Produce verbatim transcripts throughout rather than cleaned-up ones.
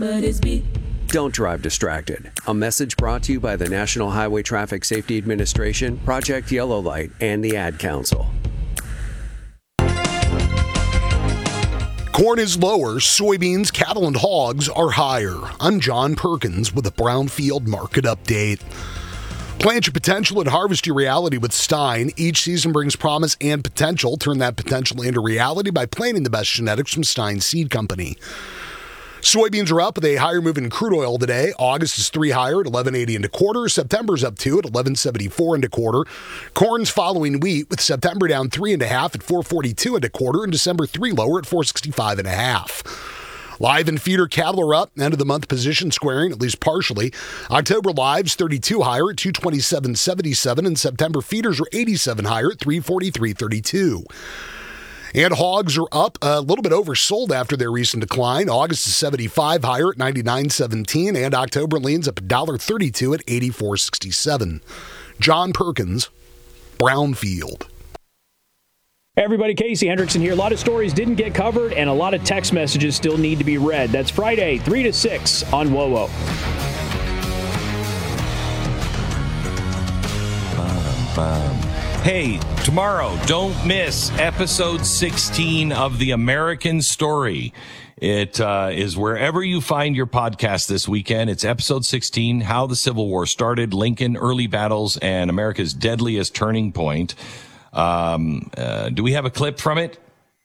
but it's beat. Don't drive distracted. A message brought to you by the National Highway Traffic Safety Administration, Project Yellow Light, and the Ad Council. Corn is lower, soybeans, cattle, and hogs are higher. I'm John Perkins with a Brownfield Market Update. Plant your potential and harvest your reality with Stein. Each season brings promise and potential. Turn that potential into reality by planting the best genetics from Stein Seed Company. Soybeans are up with a higher move in crude oil today. August is three higher at eleven eighty and a quarter. September's up two at eleven seventy-four and a quarter. Corn's following wheat with September down three and a half at four forty-two and a quarter, and December three lower at four sixty-five and a half. Live and feeder cattle are up. End of the month position squaring, at least partially. October lives thirty-two higher at two twenty-seven seventy-seven, and September feeders are eighty-seven higher at three forty-three thirty-two. And hogs are up, a little bit oversold after their recent decline. August is seventy-five higher at ninety-nine seventeen, and October leans up one thirty-two at eighty-four sixty-seven. John Perkins, Brownfield. Hey everybody, Casey Hendrickson here. A lot of stories didn't get covered, and a lot of text messages still need to be read. That's Friday, three to six on W O W. Bum, bum. Hey, tomorrow, don't miss episode sixteen of The American Story. It uh, is wherever you find your podcast this weekend. It's episode sixteen, How the Civil War Started, Lincoln, Early Battles, and America's Deadliest Turning Point. Um, uh, do we have a clip from it?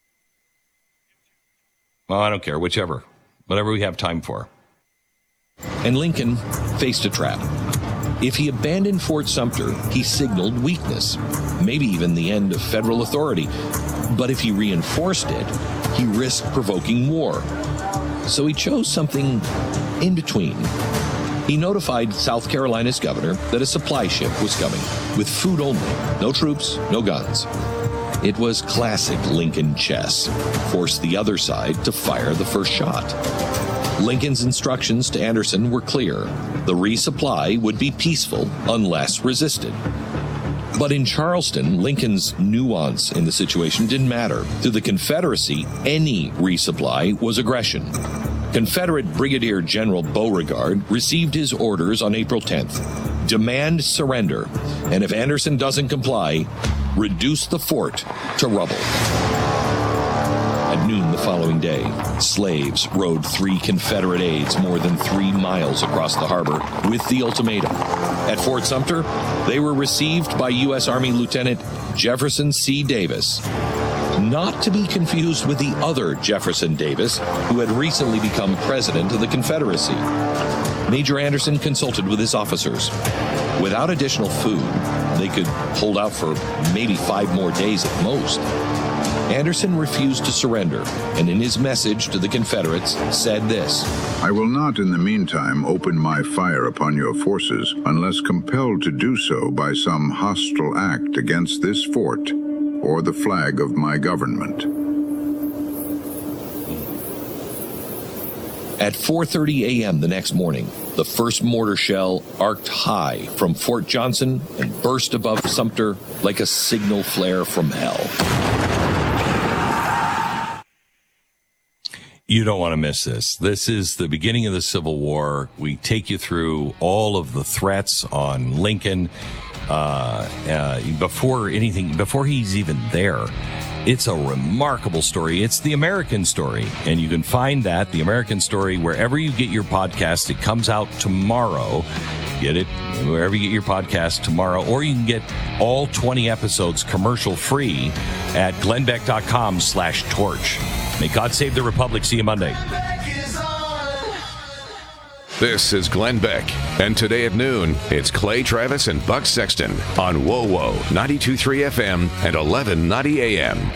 Well, I don't care, whichever. Whatever we have time for. And Lincoln faced a trap. If he abandoned Fort Sumter, he signaled weakness, maybe even the end of federal authority. But if he reinforced it, he risked provoking war. So he chose something in between. He notified South Carolina's governor that a supply ship was coming, with food only, no troops, no guns. It was classic Lincoln chess. Force the other side to fire the first shot. Lincoln's instructions to Anderson were clear. The resupply would be peaceful unless resisted. But in Charleston, Lincoln's nuance in the situation didn't matter. To the Confederacy, any resupply was aggression. Confederate Brigadier General Beauregard received his orders on April tenth. Demand surrender, and if Anderson doesn't comply, reduce the fort to rubble. At noon the following day, slaves rowed three Confederate aides more than three miles across the harbor with the ultimatum. At Fort Sumter, they were received by U S Army Lieutenant Jefferson C. Davis, not to be confused with the other Jefferson Davis, who had recently become president of the Confederacy. Major Anderson consulted with his officers. Without additional food, they could hold out for maybe five more days at most. Anderson refused to surrender, and in his message to the Confederates said this: I will not in the meantime open my fire upon your forces unless compelled to do so by some hostile act against this fort or the flag of my government. At four thirty a.m. the next morning, the first mortar shell arced high from Fort Johnson and burst above Sumter like a signal flare from hell. You don't want to miss this. This is the beginning of the Civil War. We take you through all of the threats on Lincoln uh, uh, before anything, before he's even there. It's a remarkable story. It's The American Story, and you can find that, The American Story, wherever you get your podcast. It comes out tomorrow. Get it wherever you get your podcast tomorrow, or you can get all twenty episodes commercial free at glennbeck.com slash torch. May God save the Republic. See you Monday. This is Glenn Beck, and today at noon, it's Clay Travis and Buck Sexton on W O W O ninety-two point three F M and eleven ninety A M.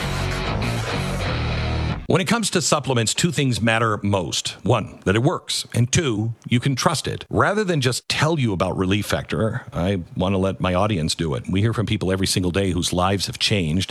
When it comes to supplements, two things matter most. One, that it works. And two, you can trust it. Rather than just tell you about Relief Factor, I want to let my audience do it. We hear from people every single day whose lives have changed